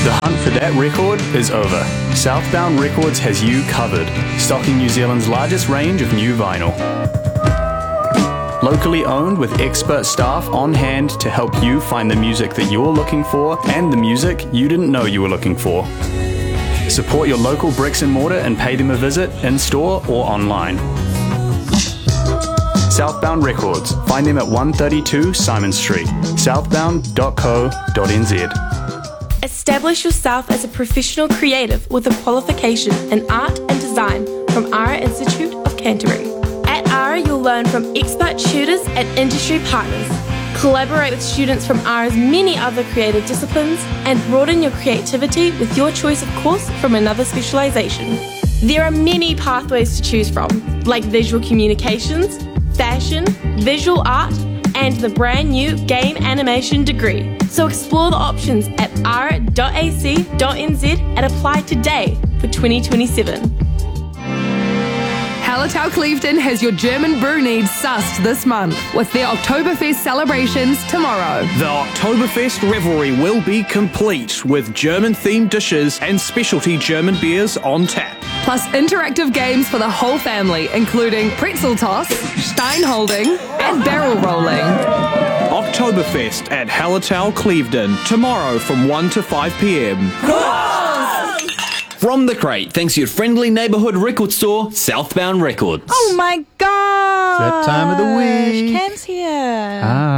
The hunt for that record is over. Southbound Records has you covered, stocking New Zealand's largest range of new vinyl. Locally owned with expert staff on hand to help you find the music that you're looking for and the music you didn't know you were looking for. Support your local bricks and mortar and pay them a visit in store or online. Southbound Records. Find them at 132 Simon Street, southbound.co.nz. Establish yourself as a professional creative with a qualification in art and design from ARA Institute of Canterbury. At ARA, you'll learn from expert tutors and industry partners. Collaborate with students from ARA's many other creative disciplines and broaden your creativity with your choice of course from another specialisation. There are many pathways to choose from, like visual communications, fashion, visual art, and the brand new game animation degree. So explore the options at ara.ac.nz and apply today for 2027. Hallertau Clevedon has your German brew needs sussed this month with their Oktoberfest celebrations tomorrow. The Oktoberfest revelry will be complete with German-themed dishes and specialty German beers on tap. Plus interactive games for the whole family, including pretzel toss, stein holding, and barrel rolling. Oktoberfest at Hallertau Clevedon tomorrow from 1 to 5 p.m. From the crate, thanks to your friendly neighbourhood record store, Southbound Records. Oh my god! That time of the week. Cam's here.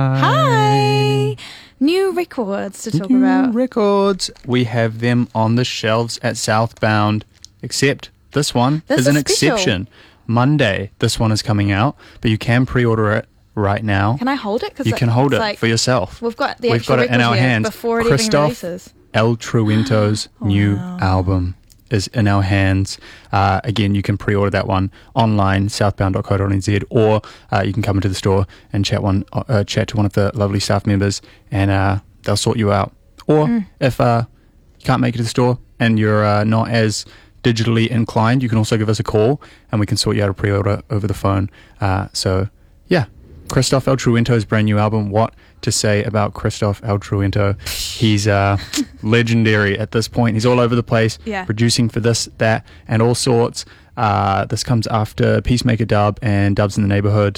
Hi. New records to talk about. Records. We have them on the shelves at Southbound, except this one is an exception. Monday, this one is coming out, but you can pre-order it right now. Can I hold it? You can hold it for yourself. We've got the We've actual got it in our record here hands. before it Christoph even releases. El Truento's new album is in our hands. Again, you can pre-order that one online, southbound.co.nz, or you can come into the store and chat to one of the lovely staff members, and they'll sort you out. Or if you can't make it to the store and you're not as digitally inclined, you can also give us a call and we can sort you out a pre-order over the phone. So yeah, Christoph El Truento's brand new album. What to say about Christoph El Truento? He's legendary at this point. He's all over the place, producing for this, that, and all sorts. This comes after Peacemaker Dub and Dubs in the Neighborhood.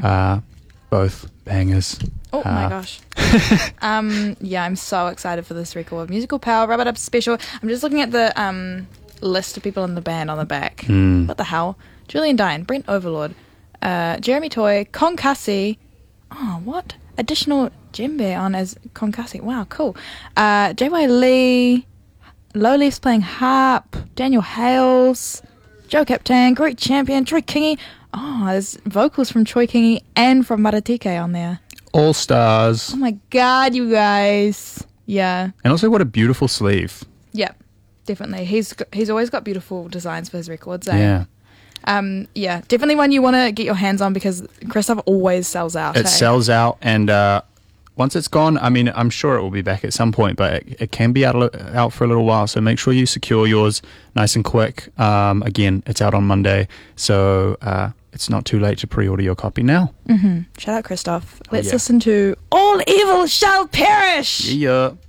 Both bangers. Oh my gosh. Yeah, I'm so excited for this record. Musical Power, Rub It Up Special. I'm just looking at the list of people in the band on the back. What the hell? Julian Dine, Brent Overlord, Jeremy Toy, Konkasi. Oh, what? Additional djembe on as Konkasi. Wow, cool. JY Lee, Lowleaf's playing harp, Daniel Hales, Joe Captain, Great Champion, Troy Kingy. Oh, there's vocals from Troy Kingy and from Maratike on there. All stars. Oh my god, you guys. Yeah. And also what a beautiful sleeve. Yeah, definitely. He's always got beautiful designs for his records. Yeah. Yeah, definitely one you want to get your hands on because Christoph always sells out. It sells out, and once it's gone, I mean, I'm sure it will be back at some point, but it can be out for a little while, so make sure you secure yours nice and quick. Again, it's out on Monday, so it's not too late to pre-order your copy now. Shout out Christoph. Let's listen to All Evil Shall Perish. Yeah.